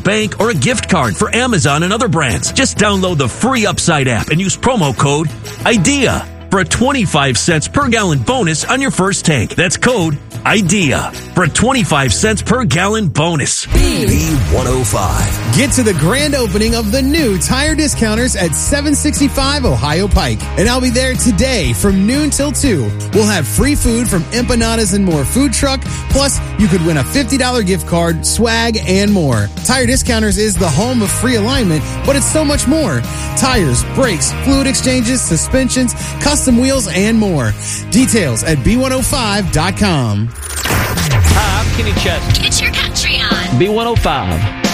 bank, or a gift card for Amazon and other brands. Just download the free Upside app and use promo code IDEA for a 25 cents per gallon bonus on your first tank. That's code IDEA for a 25 cents per gallon bonus. B105. Get to the grand opening of the new Tire Discounters at 765 Ohio Pike. And I'll be there today from noon till 2. We'll have free food from Empanadas and More food truck. Plus, you could win a $50 gift card, swag, and more. Tire Discounters is the home of free alignment, but it's so much more. Tires, brakes, fluid exchanges, suspensions, custom wheels, and more. Details at B105.com. Hi, I'm Kenny Chesney. Get your country on. B105.